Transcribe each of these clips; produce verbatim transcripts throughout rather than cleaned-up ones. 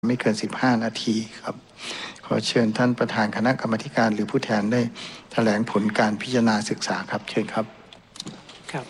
ไม่เกินสิบห้านาทีครับขอเชิญท่านประธานคณะกรรมาการหรือผู้แทนได้แถลงผลการพิจารณาศึกษาครับเชิญครับครับ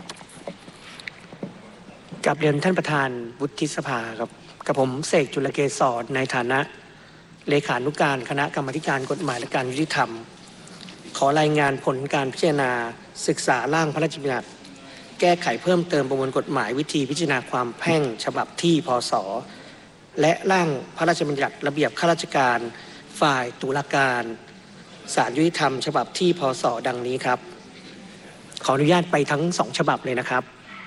กับเรียนท่านประธานวุฒิสภาครับกับผมเสกจุลเกษรในฐานะเลขานุการคณะกรรมาการกฎหมายและการยุติธรรมขอรายงานผลการพิจารณาศึกษาร่างพระราชบัญญัติแก้ไขเพิ่มเติมประมวลกฎหมายวิธีพิจารณาความแพ่งฉบับที่พ.ศ.และร่างพระราชบัญญัติระเบียบข้าราชการฝ่ายตุลาการศาลยุติธรรมฉบับที่พ.ศ.ดังนี้ครับขออนุญาตไปทั้งสองฉบับเลยนะครับ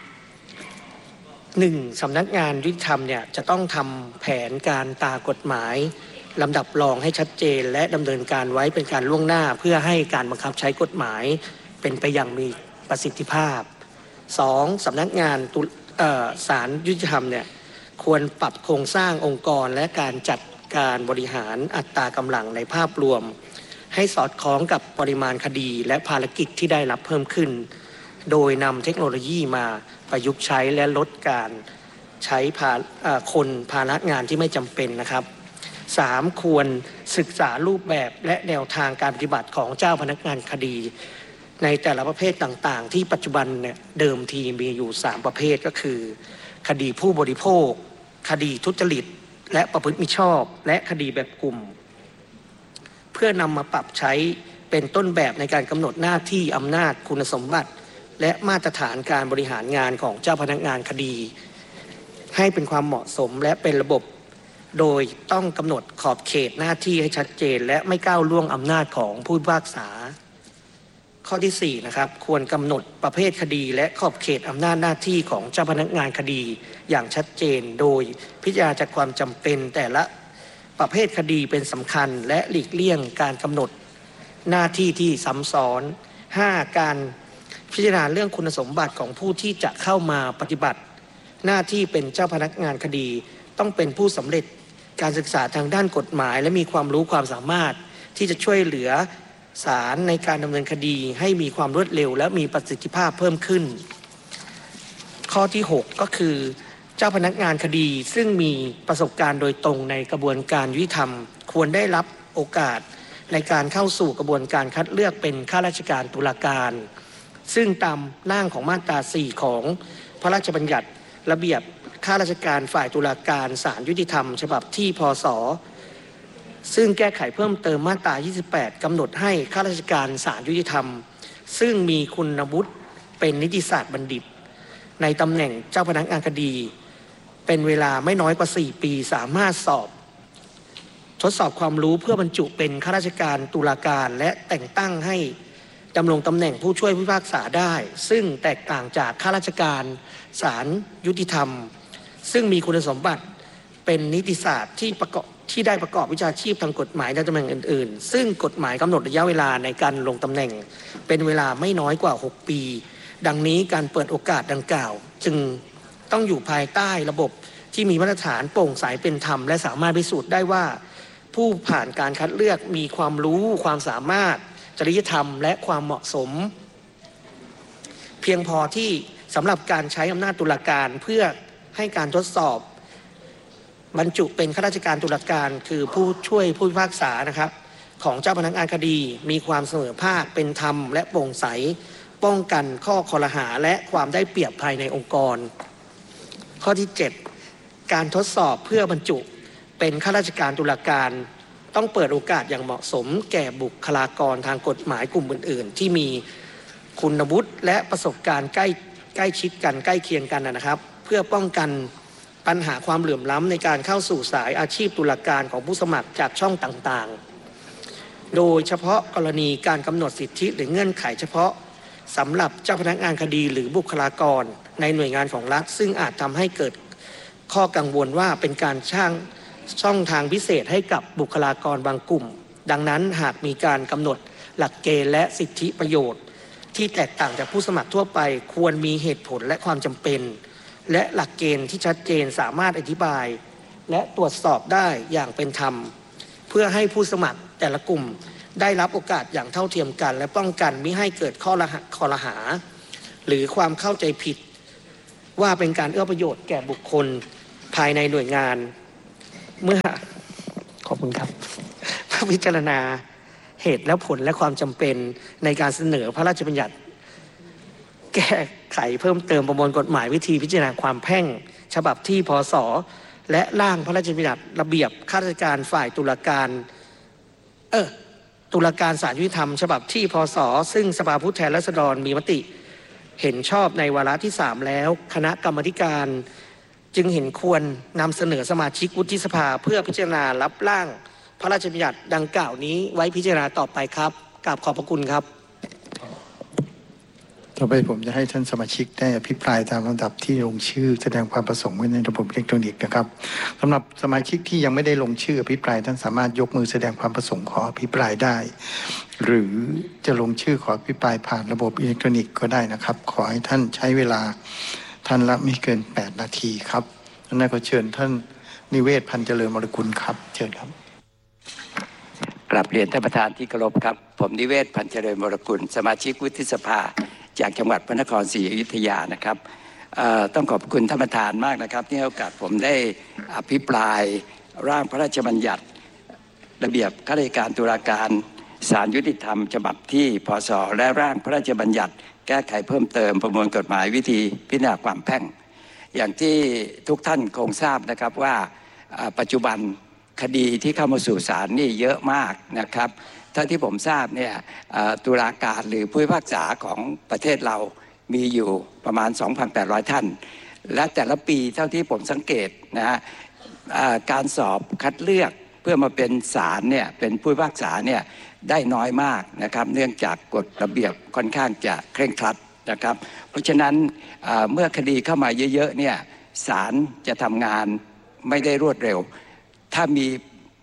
หนึ่งสำนักงานยุติธรรมเนี่ยจะต้องทำแผนการตากฎหมายลำดับรองให้ชัดเจนและดำเนินการไว้เป็นการล่วงหน้าเพื่อให้การบังคับใช้กฎหมายเป็นไปอย่างมีประสิทธิภาพสองสำนักงานศาลยุติธรรมเนี่ยควรปรับโครงสร้างองค์กรและการจัดการบริหารอัตรากำลังในภาพรวมให้สอดคล้องกับปริมาณคดีและภารกิจที่ได้รับเพิ่มขึ้นโดยนำเทคโนโลยีมาประยุกต์ใช้และลดการใช้พาคนภาระงานที่ไม่จำเป็นนะครับสามควรศึกษารูปแบบและแนวทางการปฏิบัติของเจ้าพนักงานคดีในแต่ละประเภทต่างๆที่ปัจจุบันเนี่ยเดิมทีมีอยู่สามประเภทก็คือคดีผู้บริโภคคดีทุจริตและประพฤติมิชอบและคดีแบบกลุ่มเพื่อนำมาปรับใช้เป็นต้นแบบในการกำหนดหน้าที่อำนาจคุณสมบัติและมาตรฐานการบริหารงานของเจ้าพนักงานคดีให้เป็นความเหมาะสมและเป็นระบบโดยต้องกำหนดขอบเขตหน้าที่ให้ชัดเจนและไม่ก้าวล่วงอำนาจของผู้พิพากษาข้อที่สี่นะครับควรกำหนดประเภทคดีและขอบเขตอำนาจหน้าที่ของเจ้าพนักงานคดีอย่างชัดเจนโดยพิจารณาจากความจำเป็นแต่ละประเภทคดีเป็นสำคัญและหลีกเลี่ยงการกำหนดหน้าที่ที่ซ้ำซ้อนห้าการพิจารณาเรื่องคุณสมบัติของผู้ที่จะเข้ามาปฏิบัติหน้าที่เป็นเจ้าพนักงานคดีต้องเป็นผู้สำเร็จการศึกษาทางด้านกฎหมายและมีความรู้ความสามารถที่จะช่วยเหลือศาลในการดำเนินคดีให้มีความรวดเร็วและมีประสิทธิภาพเพิ่มขึ้นข้อที่หกก็คือเจ้าพนักงานคดีซึ่งมีประสบการณ์โดยตรงในกระบวนการยุติธรรมควรได้รับโอกาสในการเข้าสู่กระบวนการคัดเลือกเป็นข้าราชการตุลาการซึ่งตามร่างของมาตราสี่ของพระราชบัญญัติระเบียบข้าราชการฝ่ายตุลาการศาลยุติธรรมฉบับที่พ.ศ.ซึ่งแก้ไขเพิ่มเติมมาตรายี่สิบแปดกำหนดให้ข้าราชการศาลยุติธรรมซึ่งมีคุณวุฒิเป็นนิติศาสตร์บัณฑิตในตำแหน่งเจ้าพนักงานคดีเป็นเวลาไม่น้อยกว่าสี่ปีสามารถสอบทดสอบความรู้เพื่อบรรจุเป็นข้าราชการตุลาการและแต่งตั้งให้ดำรงตำแหน่งผู้ช่วยผู้พิพากษาได้ซึ่งแตกต่างจากข้าราชการศาลยุติธรรมซึ่งมีคุณสมบัติเป็นนิติศาสตร์ที่ประกอบที่ได้ประกอบวิชาชีพทางกฎหมายในตำแหน่งอื่นๆซึ่งกฎหมายกำหนดระยะเวลาในการลงตำแหน่งเป็นเวลาไม่น้อยกว่าหกปีดังนี้การเปิดโอกาสดังกล่าวจึงต้องอยู่ภายใต้ระบบที่มีมาตรฐานโปร่งใสเป็นธรรมและสามารถพิสูจน์ได้ว่าผู้ผ่านการคัดเลือกมีความรู้ความสามารถจริยธรรมและความเหมาะสมเพียงพอที่สำหรับการใช้อำนาจตุลาการเพื่อให้การทดสอบบรรจุเป็นข้าราชการตุลาการคือผู้ช่วยผู้พิพากษานะครับของเจ้าพนักงานคดีมีความเสมอภาคเป็นธรรมและโปร่งใสป้องกันข้อคอรหาและความได้เปรียบภายในองค์กรข้อที่เจ็ดการทดสอบเพื่อบรรจุเป็นข้าราชการตุลาการต้องเปิดโอกาสอย่างเหมาะสมแก่บุคลากรทางกฎหมายกลุ่มอื่นๆที่มีคุณวุฒิและประสบการณ์ใกล้ใกล้ชิดกันใกล้เคียงกันนะครับเพื่อป้องกันปัญหาความเหลื่อมล้ำในการเข้าสู่สายอาชีพตุลาการของผู้สมัครจากช่องต่างๆโดยเฉพาะกรณีการกำหนดสิทธิหรือเงื่อนไขเฉพาะสำหรับเจ้าพนักงานคดีหรือบุคลากรในหน่วยงานของรัฐซึ่งอาจทำให้เกิดข้อกังวลว่าเป็นการช่างช่องทางพิเศษให้กับบุคลากรบางกลุ่มดังนั้นหากมีการกำหนดหลักเกณฑ์และสิทธิประโยชน์ที่แตกต่างจากผู้สมัครทั่วไปควรมีเหตุผลและความจำเป็นและหลักเกณฑ์ที่ชัดเจนสามารถอธิบายและตรวจสอบได้อย่างเป็นธรรมเพื่อให้ผู้สมัครแต่ละกลุ่มได้รับโอกาสอย่างเท่าเทียมกันและป้องกันมิให้เกิดข้อคอรหาหรือความเข้าใจผิดว่าเป็นการเอื้อประโยชน์แก่บุคคลภายในหน่วยงานเมื่อขอบคุณครับเมื่อพิจารณาเหตุและผลและความจำเป็นในการเสนอพระราชบัญญัติแก้ไขเพิ่มเติมประมวลกฎหมายวิธีพิจารณาความแพ่งฉบับที่พศและร่างพระราชบัญญัติระเบียบข้าราชการฝ่ายตุลาการเออตุลาการศาลยุติธรรมฉบับที่พศซึ่งสภาผู้แทนราษฎรมีมติเห็นชอบในวาระที่สามแล้วคณะกรรมาธิการจึงเห็นควรนำเสนอสมาชิกวุฒิสภาเพื่อพิจารณารับร่างพระราชบัญญัติดังกล่าวนี้ไว้พิจารณาต่อไปครับกราบขอบพระคุณครับต่อไปผมจะให้ท่านสมาชิกได้อภิปรายตามลำดับที่ลงชื่อแสดงความประสงค์ไว้ในระบบอิเล็กทรอนิกส์นะครับสำหรับสมาชิกที่ยังไม่ได้ลงชื่ออภิปรายท่านสามารถยกมือแสดงความประสงค์ขออภิปรายได้หรือจะลงชื่อขออภิปรายผ่านระบบอิเล็กทรอนิกส์ก็ได้นะครับขอให้ท่านใช้เวลาท่านละไม่เกินแปดนาทีครับท่านนายขอเชิญท่านนิเวศพันธ์เจริญวรกุลครับเชิญครับกราบเรียนท่านประธานที่เคารพครับผมนิเวศพันธ์เจริญวรกุลสมาชิกวุฒิสภาจากจังหวัดพระนครศรีอยุธยานะครับต้องขอบคุณท่านประธานมากนะครับที่ให้โอกาสผมได้อภิปรายร่างพระราชบัญญัติระเบียบข้าราชการตุลาการศาลยุติธรรมฉบับที่พศและร่างพระราชบัญญัติแก้ไขเพิ่มเติมประมวลกฎหมายวิธีพิจารณาความแพ่งอย่างที่ทุกท่านคงทราบนะครับว่าปัจจุบันคดีที่เข้ามาสู่ศาลนี่เยอะมากนะครับถ้าที่ผมทราบเนี่ยตุลาการหรือผู้พิพากษาของประเทศเรามีอยู่ประมาณ สองพันแปดร้อย ท่านและแต่ละปีเท่าที่ผมสังเกตนะฮะการสอบคัดเลือกเพื่อมาเป็นศาลเนี่ยเป็นผู้พิพากษาเนี่ยได้น้อยมากนะครับเนื่องจากกฎระเบียบค่อนข้างจะเคร่งครัดนะครับเพราะฉะนั้นเมื่อคดีเข้ามาเยอะๆเนี่ยศาลจะทำงานไม่ได้รวดเร็วถ้ามี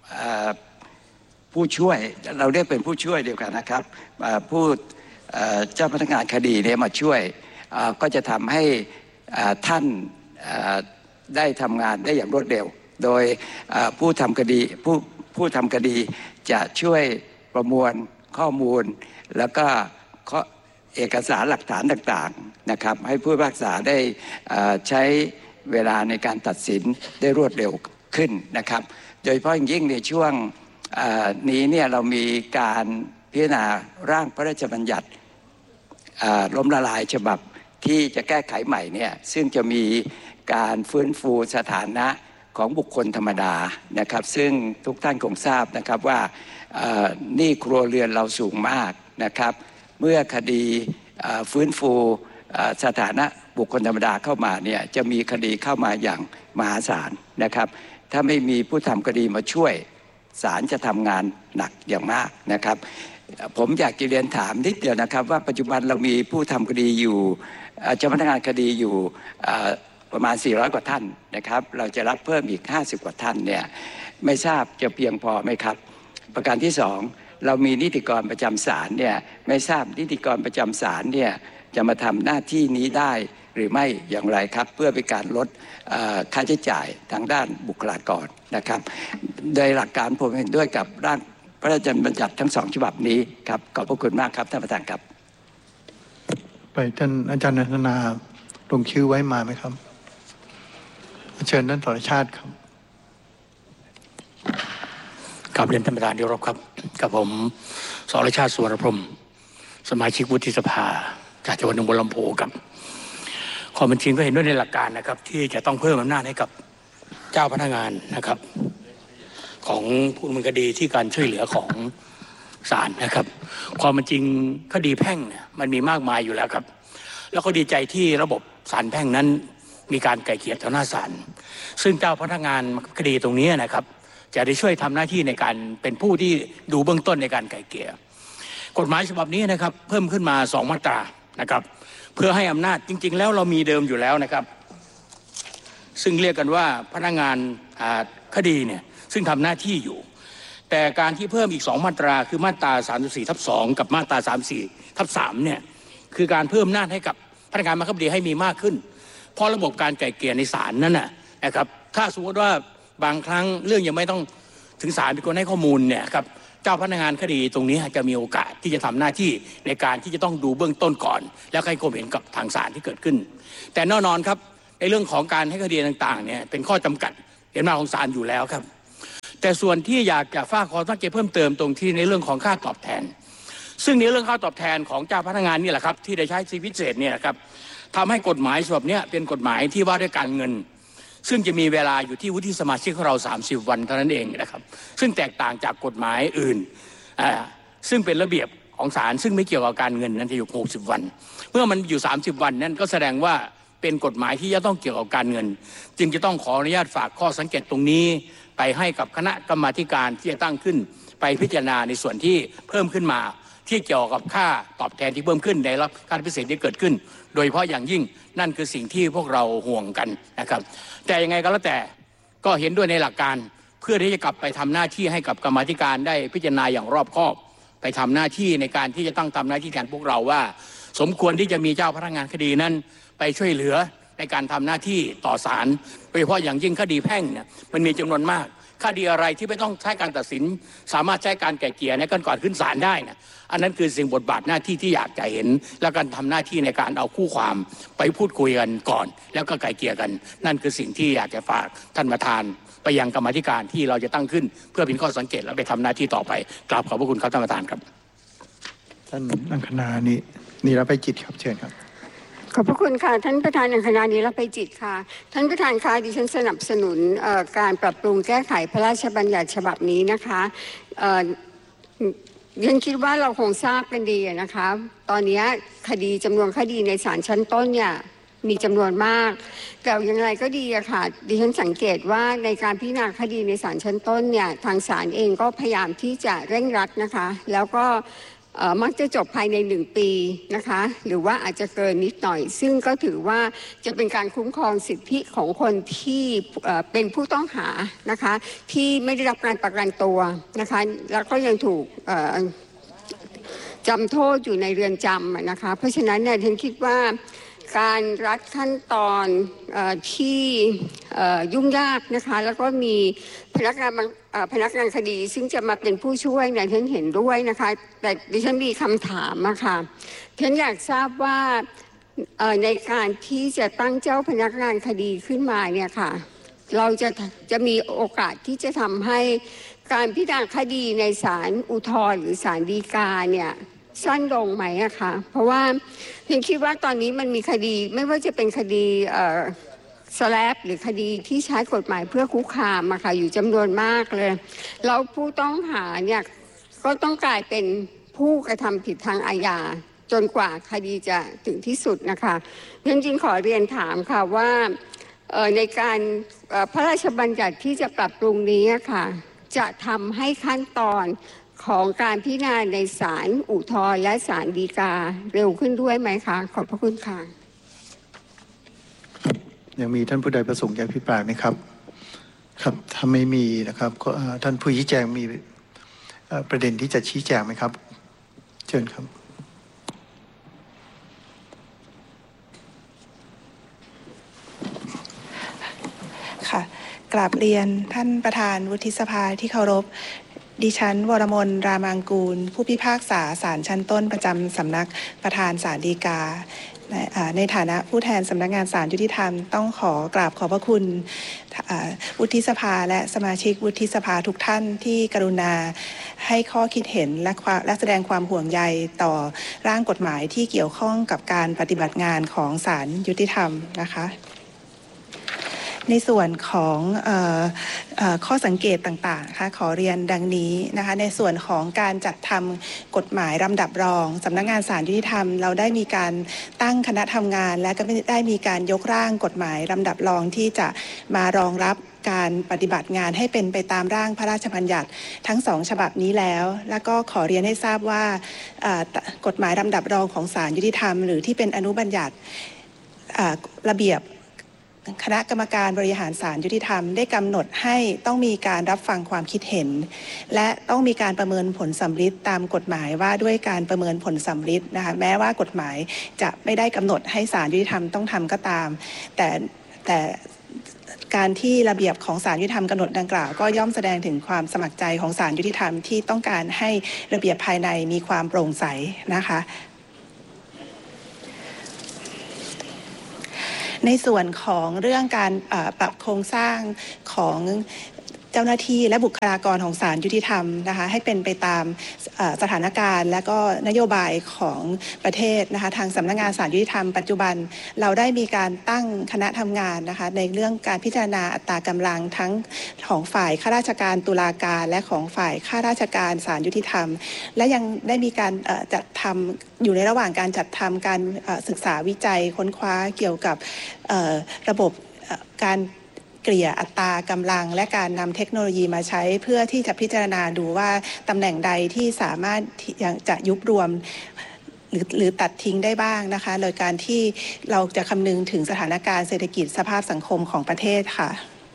ผู้ช่วยเราเรียกเป็นผู้ช่วยเดียวกันนะครับผู้เจ้าพนักงานคดีเนี่ยมาช่วยก็จะทำให้ท่านได้ทำงานได้อย่างรวดเร็วโดยผู้ทำคดีผู้ผู้ทำคดีจะช่วยประมวลข้อมูลแล้วก็เอกสารหลักฐานต่างๆนะครับให้ผู้พิพากษาได้ใช้เวลาในการตัดสินได้รวดเร็วขึ้นนะครับโดยเฉพาะอย่างยิ่งในช่วงนี้เนี่ยเรามีการพิจารณาร่างพระราชบัญญัติล้มละลายฉบับที่จะแก้ไขใหม่เนี่ยซึ่งจะมีการฟื้นฟูสถานะของบุคคลธรรมดานะครับซึ่งทุกท่านคงทราบนะครับว่าหนี้ครัวเรือนเราสูงมากนะครับเมื่อคดีฟื้นฟูสถานะบุคคลธรรมดาเข้ามาเนี่ยจะมีคดีเข้ามาอย่างมหาศาลนะครับถ้าไม่มีผู้ทำคดีมาช่วยศาลจะทำงานหนักอย่างมากนะครับผมอยากจะเรียนถามนิดเดียวนะครับว่าปัจจุบันเรามีผู้ทำคดีอยู่เจ้าพนักงานคดีอยู่ประมาณสี่ร้อยกว่าท่านนะครับเราจะรับเพิ่มอีกห้าสิบกว่าท่านเนี่ยไม่ทราบจะเพียงพอไหมครับประการที่สองเรามีนิติกรประจำศาลเนี่ยไม่ทราบนิติกรประจำศาลเนี่ยจะมาทำหน้าที่นี้ได้หรือไม่อย่างไรครับเพื่อเป็นการลดค่าใช้จ่ายทางด้านบุคลากรนะครับโดยหลักการผมเห็นด้วยกับร่างพระราชบัญญัติทั้งสองฉบับนี้ครับขอบพระคุณมากครับท่านประธานครับไปท่านอาจารย์นันทนาลงชื่อไว้มาไหมครับเชิญท่านสรชาติครับกราบเรียนท่านประธานที่เคารพครับกับผมสรชาติสุวรรณพรหมสมาชิกวุฒิสภาจากจังหวัดหนองบัวลำพูครับความเป็นจริงก็เห็นด้วยในหลักการนะครับที่จะต้องเพิ่มอำนาจให้กับเจ้าพนักงานนะครับของผู้ดำเนินคดีที่การช่วยเหลือของศาลนะครับความเป็นจริงคดีแพ่งเนี่ยมันมีมากมายอยู่แล้วครับแล้วก็ดีใจที่ระบบศาลแพ่งนั้นมีการไกล่เกลี่ยต่อหน้าศาลซึ่งเจ้าพนักงานคดีตรงนี้นะครับจะได้ช่วยทำหน้าที่ในการเป็นผู้ที่ดูเบื้องต้นในการไกล่เกลี่ยกฎหมายฉบับนี้นะครับเพิ่มขึ้นมาสองมาตรานะครับเพื่อให้อำนาจจริงๆแล้วเรามีเดิมอยู่แล้วนะครับซึ่งเรียกกันว่าพนักงานคดีเนี่ยซึ่งทำหน้าที่อยู่แต่การที่เพิ่มอีกสองมาตราคือมาตราสามสิบสี่ทับสองกับมาตราสามสิบสี่ทับสามเนี่ยคือการเพิ่มอำนาจให้กับพนักงานบังคับคดีให้มีมากขึ้นเพราะระบบการไกล่เกลี่ยในศาลนั่นน่ะนะครับถ้าสมมติว่าบางครั้งเรื่องยังไม่ต้องถึงศาลเป็นคนให้ข้อมูลเนี่ยครับเจ้าพนักงานคดีตรงนี้จะมีโอกาสที่จะทำหน้าที่ในการที่จะต้องดูเบื้องต้นก่อนแล้วให้ความเห็นกับทางศาลที่เกิดขึ้นแต่แน่นอนครับในเรื่องของการให้คดีต่างๆเนี่ยเป็นข้อจำกัดเห็นมาของศาลอยู่แล้วครับแต่ส่วนที่อยากจะฝากขอสังเกตเพิ่มเติมตรงที่ในเรื่องของค่าตอบแทนซึ่งในเรื่องค่าตอบแทนของเจ้าพนักงานนี่แหละครับที่ได้ใช้สิทธิพิเศษเนี่ยครับทำให้กฎหมายฉบับนี้เป็นกฎหมายที่ว่าด้วยการเงินซึ่งจะมีเวลาอยู่ที่วุฒิสมาชิกของเราสามสิบวันเท่านั้นเองนะครับซึ่งแตกต่างจากกฎหมายอื่นอ่าซึ่งเป็นระเบียบของศาลซึ่งไม่เกี่ยวกับการเงินนั้นจะอยู่หกสิบวันเมื่อมันอยู่สามสิบวันนั้นก็แสดงว่าเป็นกฎหมายที่จะต้องเกี่ยวกับการเงินจึงจะต้องขออนุญาตฝากข้อสังเกตตรงนี้ไปให้กับคณะกรรมาธิการที่จะตั้งขึ้นไปพิจารณาในส่วนที่เพิ่มขึ้นมาที่เกี่ยวกับค่าตอบแทนที่เพิ่มขึ้นในรับค่าพิเศษที่เกิดขึ้นโดยเฉพาะอย่างยิ่งนั่นคือสิ่งที่พวกเราห่วงกันนะครับแต่ยังไงก็แล้วแต่ก็เห็นด้วยในหลักการเพื่อที่จะกลับไปทำหน้าที่ให้กับกรรมาธิการได้พิจารณาอย่างรอบคอบไปทำหน้าที่ในการที่จะตั้งทำหน้าที่การพวกเราว่าสมควรที่จะมีเจ้าพนักงานคดีนั้นไปช่วยเหลือในการทำหน้าที่ต่อศาลโดยเฉพาะอย่างยิ่งคดีแพ่งเนี่ยมันมีจำนวนมากคดีอะไรที่ไม่ต้องใช้การตัดสินสามารถใช้การไกล่เกลี่ยในการก่อนขึ้นศาลได้นะอันนั้นคือสิ่งบทบาทหน้าที่ที่อยากจะเห็นและการทำหน้าที่ในการเอาคู่ความไปพูดคุยกันก่อนแล้วก็ไกล่เกลี่ยกันนั่นคือสิ่งที่อยากจะฝากท่านประธานไปยังกรรมาธิการที่เราจะตั้งขึ้นเพื่อเป็นข้อสังเกตและไปทำหน้าที่ต่อไปกราบขอบพระคุณครับท่านประธานครับท่านอังคณานินิรภัยจิตครับเชิญครับขอบพระคุณค่ะท่านประธานอังคณานิรภัยจิตค่ะท่านประธานคะดิฉันสนับสนุนการปรับปรุงแก้ไขพระราชบัญญัติฉบับนี้นะคะดิฉันคิดว่าเราคงทราบกันดีนะคะตอนนี้คดีจำนวนคดีในศาลชั้นต้นเนี่ยมีจำนวนมากแต่อย่างไรก็ดีอะค่ะดิฉันสังเกตว่าในการพิจารณาคดีในศาลชั้นต้นเนี่ยทางศาลเองก็พยายามที่จะเร่งรัดนะคะแล้วก็มักจะจบภายในหนึ่งปีนะคะหรือว่าอาจจะเกินนิดหน่อยซึ่งก็ถือว่าจะเป็นการคุ้มครองสิทธิของคนที่เป็นผู้ต้องหานะคะที่ไม่ได้รับการประกันตัวนะคะแล้วก็ยังถูกจำโทษอยู่ในเรือนจำนะคะเพราะฉะนั้นเนี่ยฉันคิดว่าการรัดขั้นตอนที่ยุ่งยากนะคะแล้วก็มีพนักงานพนักงานคดีซึ่งจะมาเป็นผู้ช่วยเนี่ยฉันเห็นด้วยนะคะแต่ดิฉันมีคำถามอะค่ะฉันอยากทราบว่าในการที่จะตั้งเจ้าพนักงานคดีขึ้นมาเนี่ยค่ะเราจะจะมีโอกาสที่จะทำให้การพิจารณาคดีในศาลอุทธรณ์หรือศาลฎีกาเนี่ยสั้นลงไหมอะคะเพราะว่าฉันคิดว่าตอนนี้มันมีคดีไม่ว่าจะเป็นคดีสแลปหรือคดีที่ใช้กฎหมายเพื่อคุกคามอะค่ะอยู่จำนวนมากเลยแล้วผู้ต้องหาเนี่ยก็ต้องกลายเป็นผู้กระทำผิดทางอาญาจนกว่าคดีจะถึงที่สุดนะคะฉันจึงขอเรียนถามค่ะว่าในการพระราชบัญญัติที่จะปรับปรุงนี้ค่ะจะทำให้ขั้นตอนของการพิจารณาในศาลอุทธรณ์และศาลฎีกาเร็วขึ้นด้วยไหมคะขอบพระคุณค่ะยังมีท่านผู้ใดประสงค์จะอภิปรายไหมครับครับถ้าไม่มีนะครับก็ท่านผู้ชี้แจงมีประเด็นที่จะชี้แจงไหมครับเชิญครับค่ะกราบเรียนท่านประธานวุฒิสภาที่เคารพดิฉันวรมน รามางกูลผู้พิพากษาศาลชั้นต้นประจำสำนักประธานศาลฎีกาในฐานะผู้แทนสำนักงานศาลยุติธรรมต้องขอกราบขอบพระคุณวุฒิสภาและสมาชิกวุฒิสภาทุกท่านที่กรุณาให้ข้อคิดเห็นและและแสดงความห่วงใยต่อร่างกฎหมายที่เกี่ยวข้องกับการปฏิบัติงานของศาลยุติธรรมนะคะในส่วนของเอ่อเอ่อข้อสังเกตต่างๆนะคะขอเรียนดังนี้นะคะในส่วนของการจัดทำกฎหมายลำดับรองสำนักงานศาลยุติธรรมเราได้มีการตั้งคณะทำงานและก็ได้มีการยกร่างกฎหมายลำดับรองที่จะมารองรับการปฏิบัติงานให้เป็นไปตามร่างพระราชบัญญัติทั้งสองฉบับนี้แล้วแล้วก็ขอเรียนให้ทราบว่ากฎหมายลำดับรองของศาลยุติธรรมหรือที่เป็นอนุบัญญัติระเบียบคณะกรรมการบริหารศาลยุติธรรมได้กำหนดให้ต้องมีการรับฟังความคิดเห็นและต้องมีการประเมินผลสำลิดตามกฎหมายว่าด้วยการประเมินผลสำลิดนะคะแม้ว่ากฎหมายจะไม่ได้กำหนดให้ศาลยุติธรรมต้องทำก็ตามแต่แต่การที่ระเบียบของศาลยุติธรรมกำหนดดังกล่าวก็ย่อมแสดงถึงความสมัครใจของศาลยุติธรรมที่ต้องการให้ระเบียบภายในมีความโปร่งใสนะคะในส่วนของเรื่องการปรับโครงสร้างของเจ้าหน้าที่และบุคลากรของศาลยุติธรรมนะคะให้เป็นไปตามสถานการณ์และก็นโยบายของประเทศนะคะทางสำนักงานศาลยุติธรรมปัจจุบันเราได้มีการตั้งคณะทำงานนะคะในเรื่องการพิจารณาอัตรากำลังทั้งของฝ่ายข้าราชการตุลาการและของฝ่ายข้าราชการศาลยุติธรรมและยังได้มีการจัดทำอยู่ในระหว่างการจัดทำการศึกษาวิจัยค้นคว้าเกี่ยวกับระบบการเกลี่ยอัตรากำลังและการนำเทคโนโลยีมาใช้เพื่อที่จะพิจารณาดูว่าตำแหน่งใดที่สามารถจะยุบรวมหรือหรือตัดทิ้งได้บ้างนะคะโดยการที่เราจะคำนึงถึงสถานการณ์เศรษฐกิจสภาพสังคมของประเทศค่ะ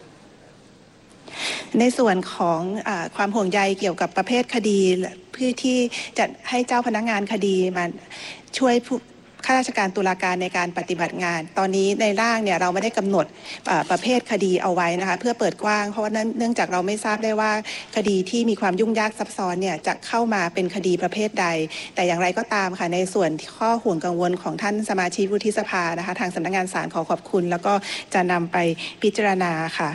ในส่วนของอ่าความห่วงใยเกี่ยวกับประเภทคดีเพื่อที่จะให้เจ้าพนักงานคดีมาช่วยผู้ข้าราชการตุลาการในการปฏิบัติงานตอนนี้ในร่างเนี่ยเราไม่ได้กำหนดประเภทคดีเอาไว้นะคะเพื่อเปิดกว้างเพราะว่าเนื่องจากเราไม่ทราบได้ว่าคดีที่มีความยุ่งยากซับซ้อนเนี่ยจะเข้ามาเป็นคดีประเภทใดแต่อย่างไรก็ตามค่ะในส่วนข้อห่วงกังวลของท่านสมาชิกวุฒิสภานะคะทางสำนักงานศาลขอขอบคุณแล้วก็จะนำไปพิจารณาค่ะ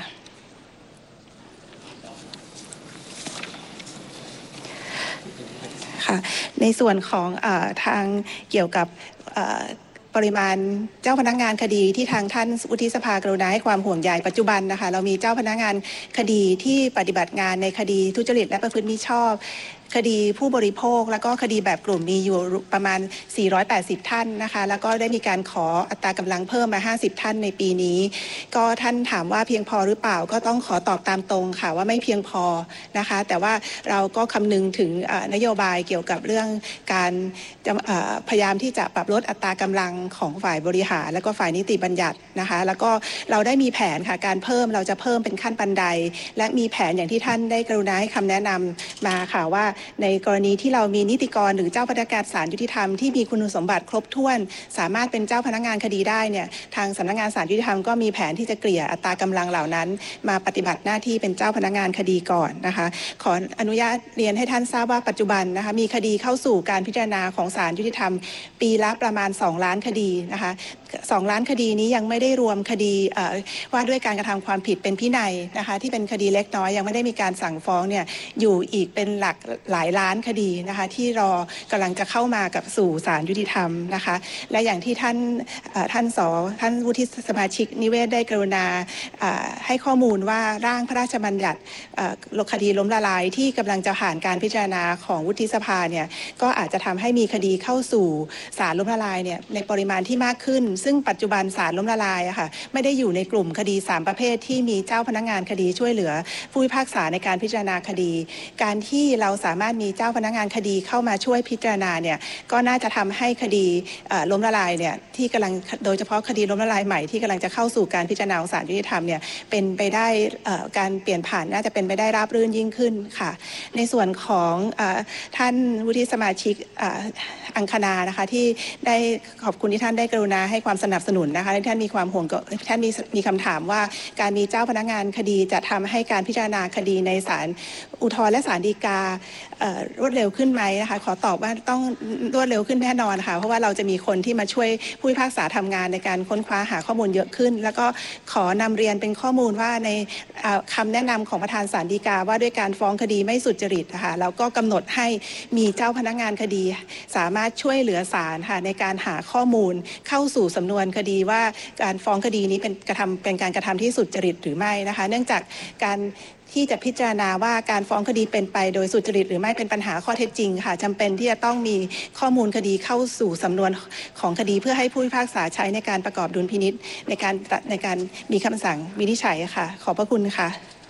ในส่วนของเอ่อทางเกี่ยวกับปริมาณเจ้าพนักงานคดีที่ทางท่านวุฒิสภากรุณาให้ความห่วงใยปัจจุบันนะคะเรามีเจ้าพนักงานคดีที่ปฏิบัติงานในคดีทุจริตและประพฤติมิชอบคดีผู้บริโภคแล้วก็คดีแบบกลุ่มมีอยู่ประมาณสี่ร้อยแปดสิบท่านนะคะแล้วก็ได้มีการขออัตรากำลังเพิ่มมาห้าสิบท่านในปีนี้ก็ท่านถามว่าเพียงพอหรือเปล่าก็ต้องขอตอบตามตรงค่ะว่าไม่เพียงพอนะคะแต่ว่าเราก็คำนึงถึงนโยบายเกี่ยวกับเรื่องการพยายามที่จะปรับลดอัตรากำลังของฝ่ายบริหารและก็ฝ่ายนิติบัญญัตินะคะแล้วก็เราได้มีแผนค่ะการเพิ่มเราจะเพิ่มเป็นขั้นบันไดและมีแผนอย่างที่ท่านได้กรุณาให้คำแนะนำมาค่ะว่าในกรณีที่เรามีนิติกรหรือเจ้าพนักงานศาลยุติธรรมที่มีคุณสมบัติครบถ้วนสามารถเป็นเจ้าพนักงานคดีได้เนี่ยทางสำนักงานศาลยุติธรรมก็มีแผนที่จะเกลี่ยอัตรากำลังเหล่านั้นมาปฏิบัติหน้าที่เป็นเจ้าพนักงานคดีก่อนนะคะขออนุญาตเรียนให้ท่านทราบว่าปัจจุบันนะคะมีคดีเข้าสู่การพิจารณาของศาลยุติธรรมปีละประมาณสองล้านคดีนะคะสองล้านคดีนี้ยังไม่ได้รวมคดีว่าด้วยการกระทำความผิดเป็นพินัยนะคะที่เป็นคดีเล็กน้อยยังไม่ได้มีการสั่งฟ้องเนี่ยอยู่อีกเป็นหลักหลายล้านคดีนะคะที่รอกำลังจะเข้ามากับสู่ศาลยุติธรรมนะคะและอย่างที่ท่านท่านสท่านวุฒิสมาชิกนิเวศได้กรุณาให้ข้อมูลว่าร่างพระราชบัญญัติคดีล้มละลายที่กำลังจะผ่านการพิจารณาของวุฒิสภาเนี่ยก็อาจจะทำให้มีคดีเข้าสู่ศาลล้มละลายเนี่ยในปริมาณที่มากขึ้นซึ่งปัจจุบันศาลล้มละลายอะค่ะไม่ได้อยู่ในกลุ่มคดีสามประเภทที่มีเจ้าพนักงานคดีช่วยเหลือผู้พิพากษาในการพิจารณาคดีการที่เราสามารถมีเจ้าพนักงานคดีเข้ามาช่วยพิจารณาเนี่ยก็น่าจะทำให้คดีล้มละลายเนี่ยที่กำลังโดยเฉพาะคดีล้มละลายใหม่ที่กำลังจะเข้าสู่การพิจารณาของศาลยุติธรรมเนี่ยเป็นไปได้การเปลี่ยนผ่านน่าจะเป็นไปได้ราบรื่นยิ่งขึ้นค่ะในส่วนของท่านวุฒิสมาชิกอังคณานะคะที่ได้ขอบคุณที่ท่านได้กรุณาให้ความสนับสนุนนะคะที่ท่านมีความห่วงท่านมีมีคำถามว่าการมีเจ้าพนักงานคดีจะทำให้การพิจารณาคดีในศาลอุทธรณ์และศาลฎีการวดเร็วขึ้นไหมนะคะขอตอบว่าต้องรวดเร็วขึ้นแน่นอนค่ะเพราะว่าเราจะมีคนที่มาช่วยผู้พิพากษาทำงานในการค้นคว้าหาข้อมูลเยอะขึ้นแล้วก็ขอนำเรียนเป็นข้อมูลว่าในคำแนะนำของประธานศาลฎีกาว่าด้วยการฟ้องคดีไม่สุจริตนะคะแล้วก็กำหนดให้มีเจ้าพนักงานคดีสามารถช่วยเหลือศาลค่ะในการหาข้อมูลเข้าสู่สำนวนคดีว่าการฟ้องคดีนี้เป็นกระทำเป็นการกระทำที่สุจริตหรือไม่นะคะเนื่องจากการที่จะพิจารณาว่าการฟ้องคดีเป็นไปโดยสุจริตหรือไม่เป็นปัญหาข้อเท็จจริงค่ะจำเป็นที่จะต้องมีข้อมูลคดีเข้าสู่สำนวนของคดีเพื่อให้ผู้พิพากษาใช้ในการประกอบดุลพินิจในการในการมีคำสั่งวินิจฉัยค่ะขอบพระคุณค่ะ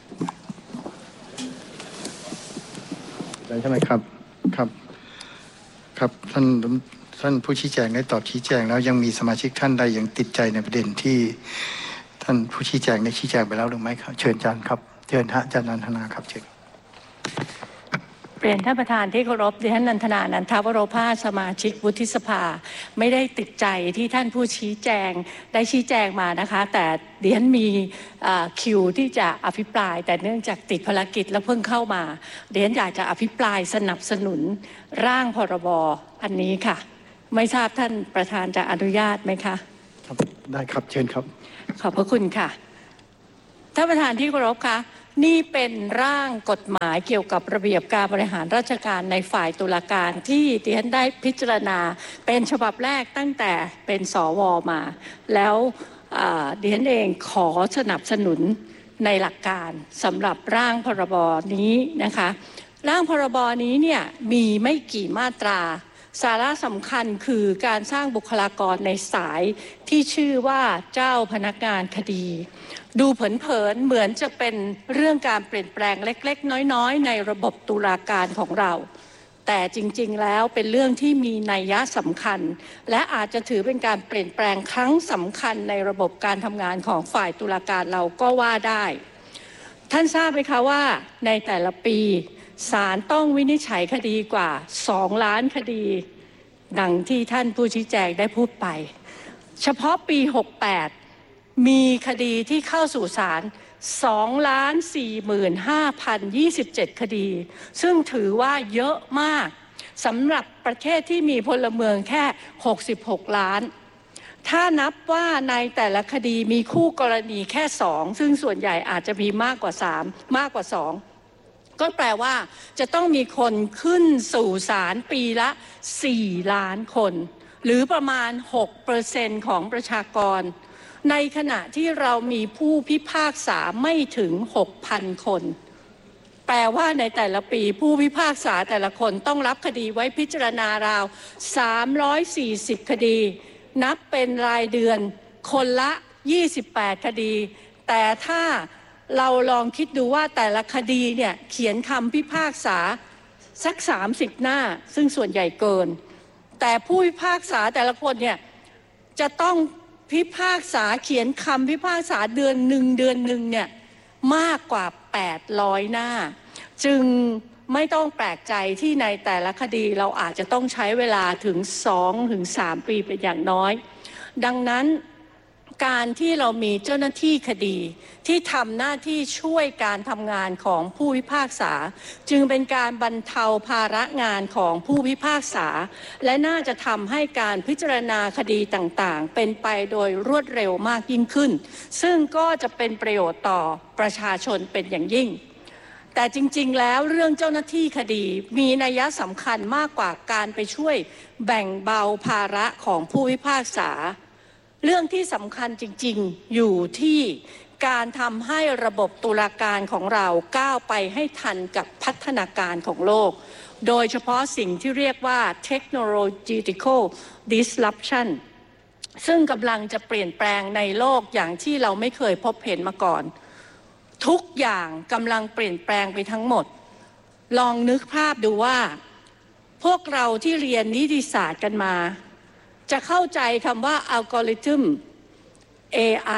ได้ใช่ไหมครับครับครับท่านท่านผู้ชี้แจงได้ตอบชี้แจงแล้วยังมีสมาชิกท่านใดยังติดใจในประเด็นที่ท่านผู้ชี้แจงได้ชี้แจงไปแล้วหรือไม่ครับเชิญอาจารย์ครับเชิญอาจารย์นันทนาครับเชิญเรียนท่านประธานที่เคารพดิฉันนันทนานันทวโรภาสสมาชิกวุฒิสภาไม่ได้ติดใจที่ท่านผู้ชี้แจงได้ชี้แจงมานะคะแต่ดิฉันมีคิวที่จะอภิปรายแต่เนื่องจากติดภารกิจแล้วเพิ่งเข้ามาดิฉันอยากจะอภิปรายสนับสนุนร่างพรบอันนี้ค่ะไม่ทราบท่านประธานจะอนุญาตไหมคะครับได้ครับเชิญครับขอบพระคุณค่ะท่านประธานที่เคารพคะนี่เป็นร่างกฎหมายเกี่ยวกับระเบียบการบริหารราชการในฝ่ายตุลาการที่ดิฉันได้พิจารณาเป็นฉบับแรกตั้งแต่เป็นสวมาแล้วดิฉันเองขอสนับสนุนในหลักการสำหรับร่างพรบนี้นะคะร่างพรบนี้เนี่ยมีไม่กี่มาตราสาระสำคัญคือการสร้างบุคลากรในสายที่ชื่อว่าเจ้าพนักงานคดีดูเผินๆเหมือนจะเป็นเรื่องการเปลี่ยนแปลงเล็กๆน้อยๆในระบบตุลาการของเราแต่จริงๆแล้วเป็นเรื่องที่มีนัยยะสำคัญและอาจจะถือเป็นการเปลี่ยนแปลงครั้งสำคัญในระบบการทำงานของฝ่ายตุลาการเราก็ว่าได้ท่านทราบไหมคะว่าในแต่ละปีศาลต้องวินิจฉัยคดีกว่าสองล้านคดีดังที่ท่านผู้ชี้แจงได้พูดไปเฉพาะปีหกแปดมีคดีที่เข้าสู่ศาล สองล้านสี่หมื่นห้าพันยี่สิบเจ็ด คดีซึ่งถือว่าเยอะมากสำหรับประเทศที่มีพลเมืองแค่หกสิบหกล้านถ้านับว่าในแต่ละคดีมีคู่กรณีแค่สองซึ่งส่วนใหญ่อาจจะมีมากกว่าสามมากกว่าสองก็แปลว่าจะต้องมีคนขึ้นสู่ศาลปีละสี่ล้านคนหรือประมาณ หกเปอร์เซ็นต์ ของประชากรในขณะที่เรามีผู้พิพากษาไม่ถึง หกพัน คนแปลว่าในแต่ละปีผู้พิพากษาแต่ละคนต้องรับคดีไว้พิจารณาราวสามร้อยสี่สิบคดีนับเป็นรายเดือนคนละยี่สิบแปดคดีแต่ถ้าเราลองคิดดูว่าแต่ละคดีเนี่ยเขียนคำพิพากษาสักสามสิบหน้าซึ่งส่วนใหญ่เกินแต่ผู้พิพากษาแต่ละคนเนี่ยจะต้องพิพากษาเขียนคำพิพากษาเดือนหนึ่งเดือนหนึ่งเนี่ยมากกว่าแปดร้อยหน้าจึงไม่ต้องแปลกใจที่ในแต่ละคดีเราอาจจะต้องใช้เวลาถึง สองถึงสาม ปีเป็นอย่างน้อยดังนั้นการที่เรามีเจ้าหน้าที่คดีที่ทำหน้าที่ช่วยการทำงานของผู้พิพากษาจึงเป็นการบรรเทาภาระงานของผู้พิพากษาและน่าจะทำให้การพิจารณาคดีต่างๆเป็นไปโดยรวดเร็วมากยิ่งขึ้นซึ่งก็จะเป็นประโยชน์ต่อประชาชนเป็นอย่างยิ่งแต่จริงๆแล้วเรื่องเจ้าหน้าที่คดีมีนัยสำคัญมากกว่าการไปช่วยแบ่งเบาภาระของผู้พิพากษาเรื่องที่สำคัญจริงๆอยู่ที่การทำให้ระบบตุลาการของเราก้าวไปให้ทันกับพัฒนาการของโลกโดยเฉพาะสิ่งที่เรียกว่า technological disruption ซึ่งกำลังจะเปลี่ยนแปลงในโลกอย่างที่เราไม่เคยพบเห็นมาก่อนทุกอย่างกำลังเปลี่ยนแปลงไปทั้งหมดลองนึกภาพดูว่าพวกเราที่เรียนนิติศาสตร์กันมาจะเข้าใจคำว่าอัลกอริทึม เอ ไอ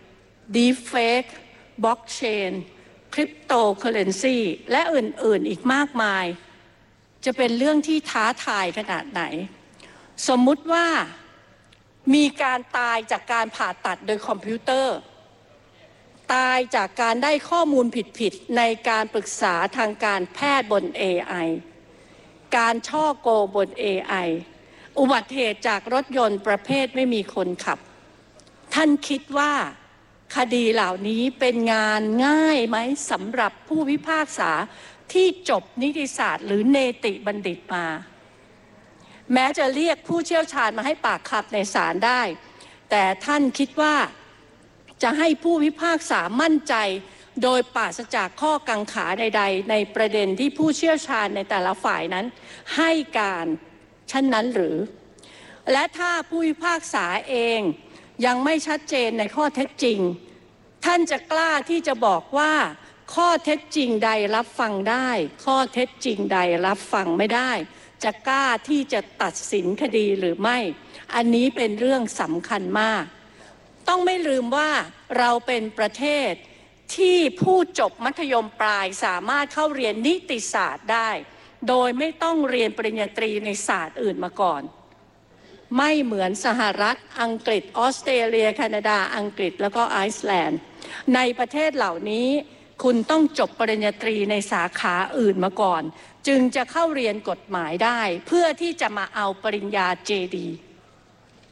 Deepfake Blockchain Cryptocurrency และอื่นๆอีกมากมายจะเป็นเรื่องที่ท้าทายขนาดไหนสมมุติว่ามีการตายจากการผ่าตัดโดยคอมพิวเตอร์ตายจากการได้ข้อมูลผิดๆในการปรึกษาทางการแพทย์บน เอ ไอ การช่อโกงบน เอ ไออุบัติเหตุจากรถยนต์ประเภทไม่มีคนขับท่านคิดว่าคดีเหล่านี้เป็นงานง่ายไหมสำหรับผู้พิพากษาที่จบนิติศาสตร์หรือเนติบัณฑิตมาแม้จะเรียกผู้เชี่ยวชาญมาให้ปากคำในศาลได้แต่ท่านคิดว่าจะให้ผู้พิพากษามั่นใจโดยปราศจากข้อกังขาใดๆในประเด็นที่ผู้เชี่ยวชาญในแต่ละฝ่ายนั้นให้การเช่นนั้นหรือและถ้าผู้พิพากษาเองยังไม่ชัดเจนในข้อเท็จจริงท่านจะกล้าที่จะบอกว่าข้อเท็จจริงใดรับฟังได้ข้อเท็จจริงใดรับฟังไม่ได้จะกล้าที่จะตัดสินคดีหรือไม่อันนี้เป็นเรื่องสำคัญมากต้องไม่ลืมว่าเราเป็นประเทศที่ผู้จบมัธยมปลายสามารถเข้าเรียนนิติศาสตร์ได้โดยไม่ต้องเรียนปริญญาตรีในศาสตร์อื่นมาก่อนไม่เหมือนสหรัฐอังกฤษออสเตรเลียแคนาดาอังกฤษแล้วก็ไอซ์แลนด์ในประเทศเหล่านี้คุณต้องจบปริญญาตรีในสาขาอื่นมาก่อนจึงจะเข้าเรียนกฎหมายได้เพื่อที่จะมาเอาปริญญา เจ ดี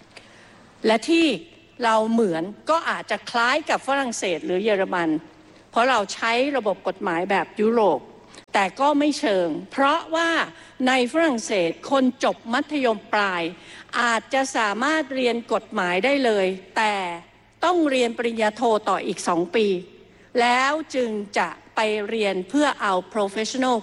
และที่เราเหมือนก็อาจจะคล้ายกับฝรั่งเศสหรือเยอรมันเพราะเราใช้ระบบกฎหมายแบบยุโรปแต่ก็ไม่เชิงเพราะว่าในฝรั่งเศสคนจบมัธยมปลายอาจจะสามารถเรียนกฎหมายได้เลยแต่ต้องเรียนปริญญาโทต่ออีกสองปีแล้วจึงจะไปเรียนเพื่อเอา professional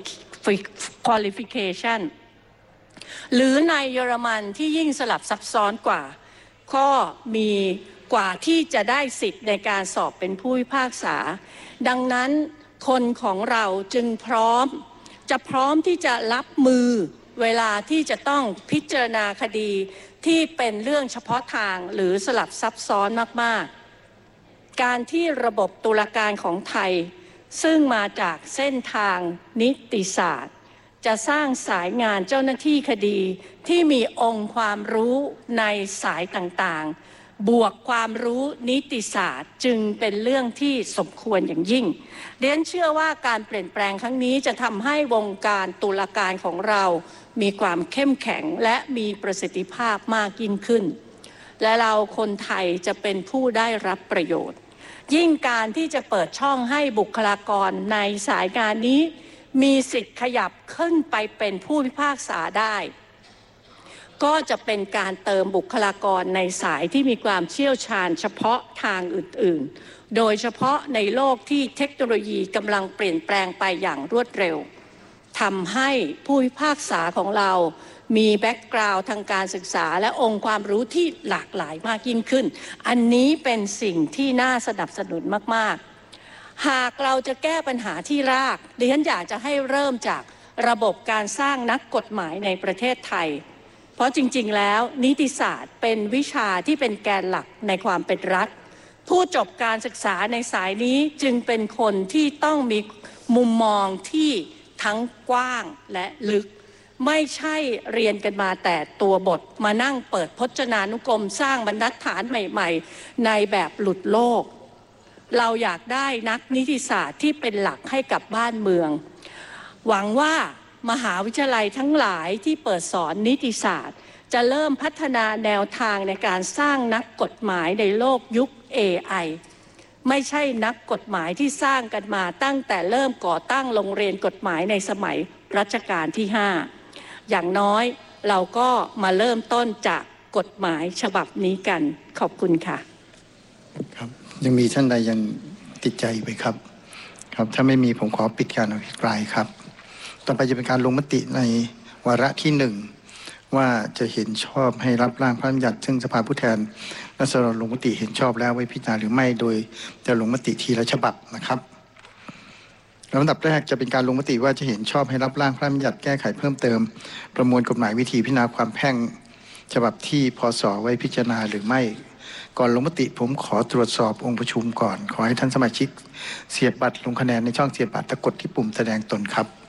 qualification หรือในเยอรมันที่ยิ่งสลับซับซ้อนกว่าก็มีกว่าที่จะได้สิทธิ์ในการสอบเป็นผู้พิพากษาดังนั้นคนของเราจึงพร้อมจะพร้อมที่จะรับมือเวลาที่จะต้องพิจารณาคดีที่เป็นเรื่องเฉพาะทางหรือสลับซับซ้อนมากๆการที่ระบบตุลาการของไทยซึ่งมาจากเส้นทางนิติศาสตร์จะสร้างสายงานเจ้าหน้าที่คดีที่มีองค์ความรู้ในสายต่างๆบวกความรู้นิติศาสตร์จึงเป็นเรื่องที่สมควรอย่างยิ่งเรียนเชื่อว่าการเปลี่ยนแปลงครั้งนี้จะทำให้วงการตุลาการของเรามีความเข้มแข็งและมีประสิทธิภาพมากยิ่งขึ้นและเราคนไทยจะเป็นผู้ได้รับประโยชน์ยิ่งการที่จะเปิดช่องให้บุคลากรในสายงานนี้มีสิทธิ์ขยับขึ้นไปเป็นผู้พิพากษาได้ก็จะเป็นการเติมบุคลากรในสายที่มีความเชี่ยวชาญเฉพาะทางอื่นๆโดยเฉพาะในโลกที่เทคโนโลยีกำลังเปลี่ยนแปลงไปอย่างรวดเร็วทำให้ผู้พิพากษาของเรามีแบ็กกราวด์ทางการศึกษาและองค์ความรู้ที่หลากหลายมากยิ่งขึ้นอันนี้เป็นสิ่งที่น่าสนับสนุนมากๆหากเราจะแก้ปัญหาที่รากดิฉันอยากจะให้เริ่มจากระบบการสร้างนักกฎหมายในประเทศไทยเพราะจริงๆแล้วนิติศาสตร์เป็นวิชาที่เป็นแกนหลักในความเป็นรัฐผู้จบการศึกษาในสายนี้จึงเป็นคนที่ต้องมีมุมมองที่ทั้งกว้างและลึกไม่ใช่เรียนกันมาแต่ตัวบทมานั่งเปิดพจนานุกรมสร้างบรรทัดฐานใหม่ๆในแบบหลุดโลกเราอยากได้นักนิติศาสตร์ที่เป็นหลักให้กับบ้านเมืองหวังว่ามหาวิทยาลัยทั้งหลายที่เปิดสอนนิติศาสตร์จะเริ่มพัฒนาแนวทางในการสร้างนักกฎหมายในโลกยุค เอ ไอ ไม่ใช่นักกฎหมายที่สร้างกันมาตั้งแต่เริ่มก่อตั้งโรงเรียนกฎหมายในสมัยรัชกาลที่ห้าอย่างน้อยเราก็มาเริ่มต้นจากกฎหมายฉบับนี้กันขอบคุณค่ะครับยังมีท่านใดยังติดใจไหมครับครับถ้าไม่มีผมขอปิดการอภิปรายครับต่อไปจะเป็นการลงมติในวาระที่หนึ่งว่าจะเห็นชอบให้รับร่างพระราชบัญญัติซึ่งสภาผู้แทนราษฎรลงมติเห็นชอบแล้วไว้พิจารณาหรือไม่โดยจะลงมติทีละฉบับนะครับลำดับแรกจะเป็นการลงมติว่าจะเห็นชอบให้รับร่างพระราชบัญญัติแก้ไขเพิ่มเติมประมวลกฎหมายวิธีพิจารณาความแพ่งฉบับที่พศไว้พิจารณาหรือไม่ก่อนลงมติผมขอตรวจสอบองค์ประชุมก่อนขอให้ท่านสมาชิกเสียบบัตรลงคะแนนในช่องเสียบบัตรและกดที่ปุ่มแสดงตนครับ